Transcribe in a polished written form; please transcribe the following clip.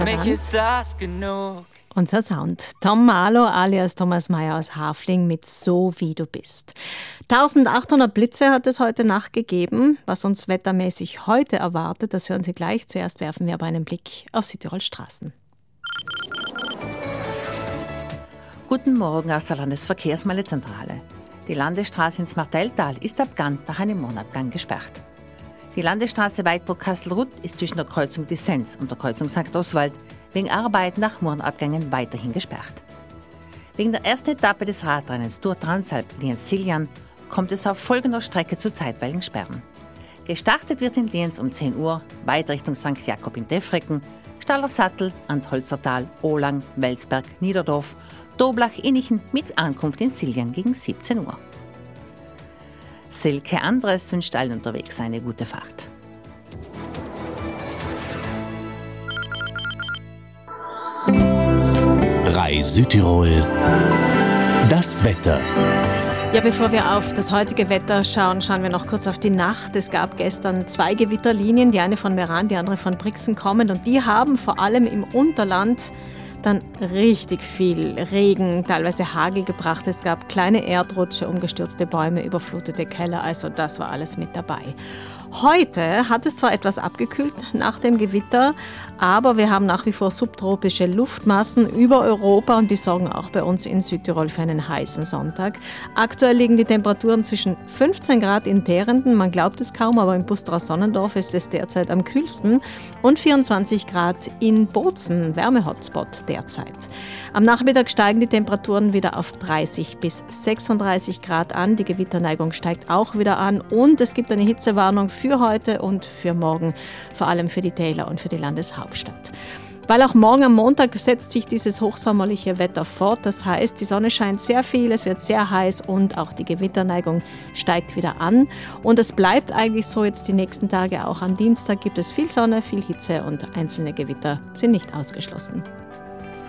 Mich ist das genug. Unser Sound. Tom Marlow alias Thomas Meyer aus Hafling mit So wie du bist. 1800 Blitze hat es heute Nacht gegeben. Was uns wettermäßig heute erwartet, das hören Sie gleich. Zuerst werfen wir aber einen Blick auf Südtirols Straßen. Guten Morgen aus der Landesverkehrsmeldezentrale. Die Landesstraße ins Martelltal ist ab Gant nach einem Mondabgang gesperrt. Die Landesstraße Weidbruck-Kastelruth ist zwischen der Kreuzung Disenz und der Kreuzung St. Oswald wegen Arbeit nach Mondabgängen weiterhin gesperrt. Wegen der ersten Etappe des Radrennens Tour Transalp Lienz-Siljan kommt es auf folgender Strecke zu zeitweiligen Sperren. Gestartet wird in Lienz um 10 Uhr, weiter Richtung St. Jakob in Defrecken, Stallersattel, Antholzertal, Ohlang, Welsberg, Niederdorf, Doblach, Innichen mit Ankunft in Siljan gegen 17 Uhr. Silke Andres wünscht allen unterwegs eine gute Fahrt. Reis Südtirol. Das Wetter. Ja, bevor wir auf das heutige Wetter schauen, schauen wir noch kurz auf die Nacht. Es gab gestern 2 Gewitterlinien, die eine von Meran, die andere von Brixen kommend. Und die haben vor allem im Unterland dann richtig viel Regen, teilweise Hagel gebracht. Es gab kleine Erdrutsche, umgestürzte Bäume, überflutete Keller. Also das war alles mit dabei. Heute hat es zwar etwas abgekühlt nach dem Gewitter, aber wir haben nach wie vor subtropische Luftmassen über Europa und die sorgen auch bei uns in Südtirol für einen heißen Sonntag. Aktuell liegen die Temperaturen zwischen 15 Grad in Terenden, man glaubt es kaum, aber im Busterer-Sonnendorf ist es derzeit am kühlsten, und 24 Grad in Bozen, Wärmehotspot derzeit. Am Nachmittag steigen die Temperaturen wieder auf 30 bis 36 Grad an, die Gewitterneigung steigt auch wieder an und es gibt eine Hitzewarnung für heute und für morgen, vor allem für die Täler und für die Landeshauptstadt. Weil auch morgen am Montag setzt sich dieses hochsommerliche Wetter fort. Das heißt, die Sonne scheint sehr viel, es wird sehr heiß und auch die Gewitterneigung steigt wieder an. Und es bleibt eigentlich so jetzt die nächsten Tage. Auch am Dienstag gibt es viel Sonne, viel Hitze und einzelne Gewitter sind nicht ausgeschlossen.